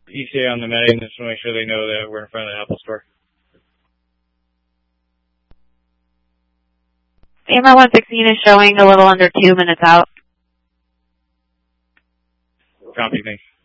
ETA on the Medi, just to make sure they know that we're in front of the Apple Store. AMR 116 is showing a little under 2 minutes out. Copy, thanks.